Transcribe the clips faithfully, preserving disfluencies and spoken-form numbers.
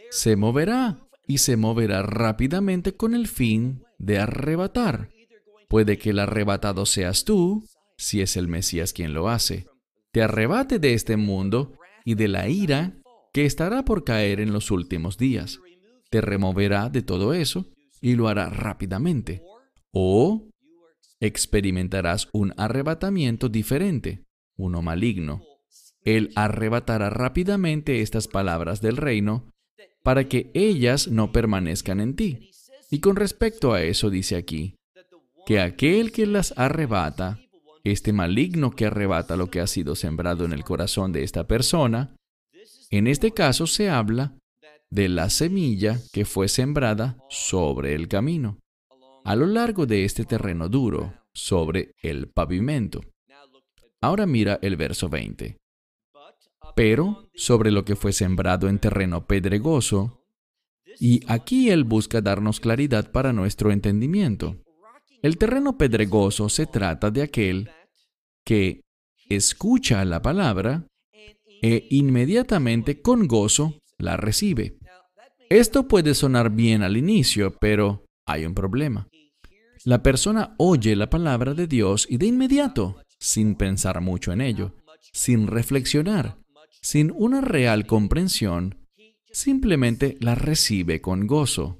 se moverá y se moverá rápidamente con el fin de arrebatar. Puede que el arrebatado seas tú, si es el Mesías quien lo hace. Te arrebate de este mundo y de la ira que estará por caer en los últimos días. Te removerá de todo eso y lo hará rápidamente. O experimentarás un arrebatamiento diferente, uno maligno. Él arrebatará rápidamente estas palabras del reino para que ellas no permanezcan en ti. Y con respecto a eso dice aquí, que aquel que las arrebata, este maligno que arrebata lo que ha sido sembrado en el corazón de esta persona, en este caso se habla de la semilla que fue sembrada sobre el camino, a lo largo de este terreno duro, sobre el pavimento. Ahora mira el verso veinte. Pero sobre lo que fue sembrado en terreno pedregoso, y aquí él busca darnos claridad para nuestro entendimiento. El terreno pedregoso se trata de aquel que escucha la palabra e inmediatamente con gozo la recibe. Esto puede sonar bien al inicio, pero hay un problema. La persona oye la palabra de Dios y de inmediato, sin pensar mucho en ello, sin reflexionar, sin una real comprensión, simplemente la recibe con gozo.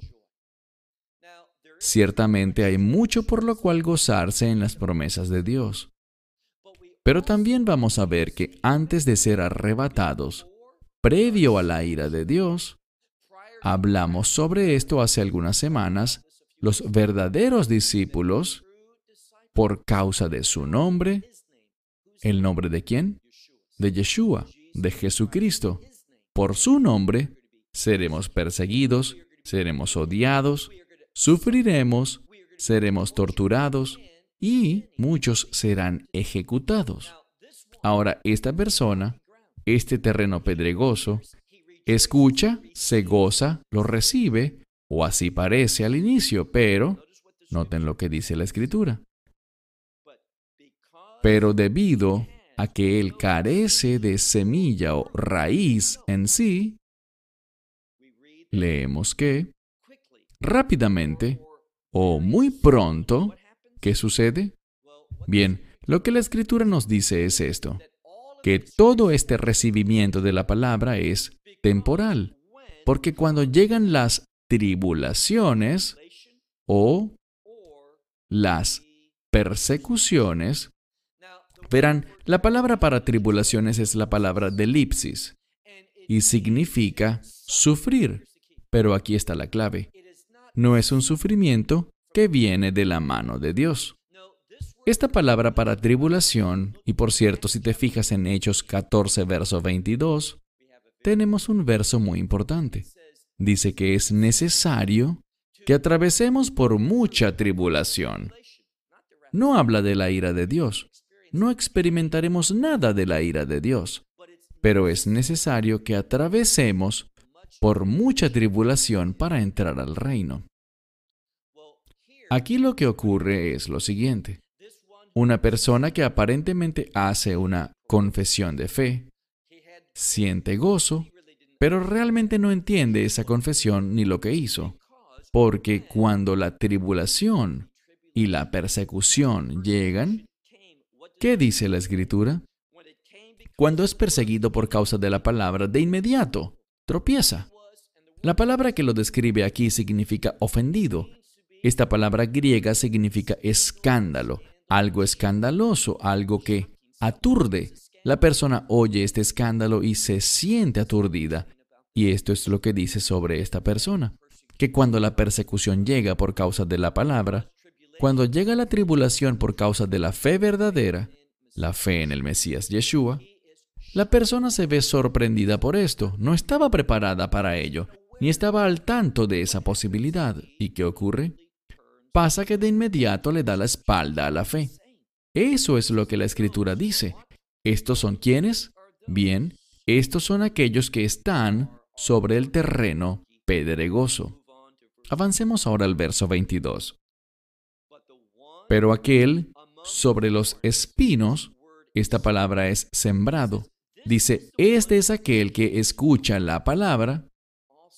Ciertamente hay mucho por lo cual gozarse en las promesas de Dios. Pero también vamos a ver que antes de ser arrebatados, previo a la ira de Dios, hablamos sobre esto hace algunas semanas, los verdaderos discípulos, por causa de su nombre, ¿el nombre de quién? De Yeshua, de Jesucristo. Por su nombre, seremos perseguidos, seremos odiados, sufriremos, seremos torturados y muchos serán ejecutados. Ahora, esta persona, este terreno pedregoso, escucha, se goza, lo recibe, o así parece al inicio, pero, noten lo que dice la Escritura. Pero debido a que él carece de semilla o raíz en sí, leemos que rápidamente o muy pronto, ¿qué sucede? Bien, lo que la Escritura nos dice es esto, que todo este recibimiento de la palabra es temporal, porque cuando llegan las tribulaciones o las persecuciones, verán, la palabra para tribulaciones es la palabra delipsis y significa sufrir, pero aquí está la clave. No es un sufrimiento que viene de la mano de Dios. Esta palabra para tribulación, y por cierto, si te fijas en Hechos catorce, verso veintidós, tenemos un verso muy importante. Dice que es necesario que atravesemos por mucha tribulación. No habla de la ira de Dios. No experimentaremos nada de la ira de Dios, pero es necesario que atravesemos por mucha tribulación para entrar al reino. Aquí lo que ocurre es lo siguiente. Una persona que aparentemente hace una confesión de fe, siente gozo, pero realmente no entiende esa confesión ni lo que hizo, porque cuando la tribulación y la persecución llegan, ¿qué dice la Escritura? Cuando es perseguido por causa de la palabra, de inmediato tropieza. La palabra que lo describe aquí significa ofendido. Esta palabra griega significa escándalo, algo escandaloso, algo que aturde. La persona oye este escándalo y se siente aturdida. Y esto es lo que dice sobre esta persona, que cuando la persecución llega por causa de la palabra, cuando llega la tribulación por causa de la fe verdadera, la fe en el Mesías Yeshua, la persona se ve sorprendida por esto. No estaba preparada para ello, ni estaba al tanto de esa posibilidad. ¿Y qué ocurre? Pasa que de inmediato le da la espalda a la fe. Eso es lo que la Escritura dice. ¿Estos son quiénes? Bien, estos son aquellos que están sobre el terreno pedregoso. Avancemos ahora al verso veintidós. Pero aquel sobre los espinos, esta palabra es sembrado. Dice, este es aquel que escucha la palabra